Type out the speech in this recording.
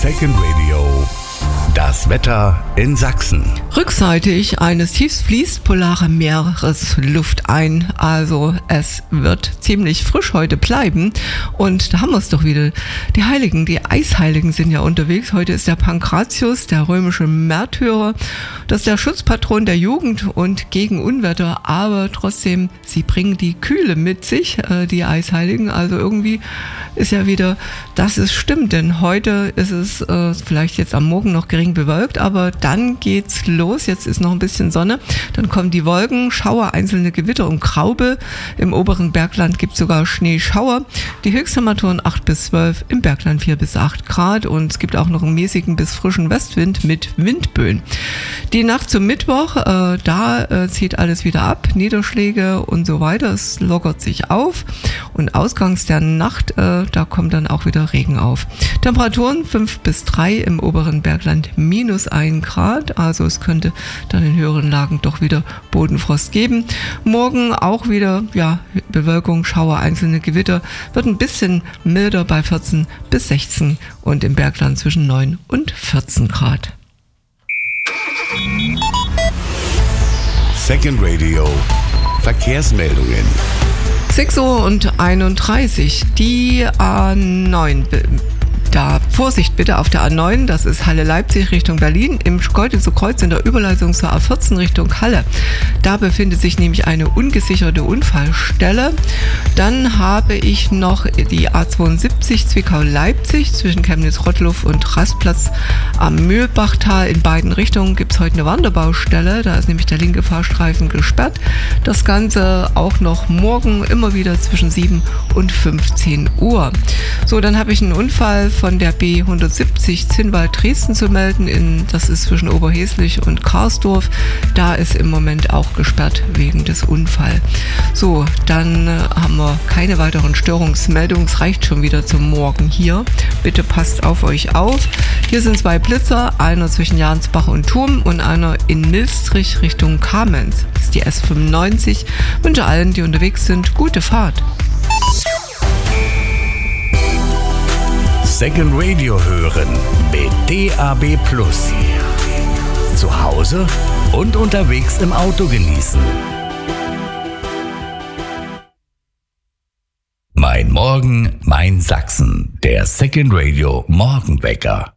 Second Radio. Das Wetter in Sachsen. Rückseitig eines Tiefs fließt polare Meeresluft ein. Also es wird ziemlich frisch heute bleiben. Und da haben wir es doch wieder. Die Heiligen, die Eisheiligen sind ja unterwegs. Heute ist der Pankratius, der römische Märtyrer. Das ist der Schutzpatron der Jugend und gegen Unwetter. Aber trotzdem, sie bringen die Kühle mit sich, die Eisheiligen. Also irgendwie ist ja wieder, dass es stimmt. Denn heute ist es vielleicht jetzt am Morgen noch gering bewölkt, aber dann geht's los. Jetzt ist noch ein bisschen Sonne. Dann kommen die Wolken, Schauer, einzelne Gewitter und Graube. Im oberen Bergland gibt es sogar Schneeschauer. Die Höchsttemperaturen 8 bis 12, im Bergland 4 bis 8 Grad und es gibt auch noch einen mäßigen bis frischen Westwind mit Windböen. Die Nacht zum Mittwoch, da zieht alles wieder ab, Niederschläge und so weiter. Es lockert sich auf und ausgangs der Nacht, da kommt dann auch wieder Regen auf. Temperaturen 5 bis 3, im oberen Bergland minus 1 Grad, also es könnte dann in höheren Lagen doch wieder Bodenfrost geben. Morgen auch wieder Bewölkung, Schauer, einzelne Gewitter, wird ein bisschen milder bei 14 bis 16 und im Bergland zwischen 9 und 14 Grad. Second Radio. Verkehrsmeldungen. 6:31 Uhr. Die A9. Da Vorsicht bitte auf der A9, das ist Halle-Leipzig Richtung Berlin, im Schkeuditzer Kreuz in der Überleitung zur A14 Richtung Halle. Da befindet sich nämlich eine ungesicherte Unfallstelle. Dann habe ich noch die A72 Zwickau-Leipzig zwischen Chemnitz-Rottluff und Rastplatz am Mühlbachtal. In beiden Richtungen gibt es heute eine Wanderbaustelle, da ist nämlich der linke Fahrstreifen gesperrt. Das Ganze auch noch morgen immer wieder zwischen 7 und 15 Uhr. So, dann habe ich einen Unfall von der B170 Zinnwald-Dresden zu melden. Das ist zwischen Oberheslich und Karsdorf. Da ist im Moment auch gesperrt wegen des Unfalls. So, dann haben wir keine weiteren Störungsmeldungen. Es reicht schon wieder zum Morgen hier. Bitte passt auf euch auf. Hier sind 2 Blitzer, einer zwischen Jahnsbach und Thurm und einer in Milstrich Richtung Kamenz. Das ist die S95. Ich wünsche allen, die unterwegs sind, gute Fahrt. Second Radio hören mit DAB+. Zu Hause und unterwegs im Auto genießen. Mein Morgen, mein Sachsen. Der Second Radio Morgenwecker.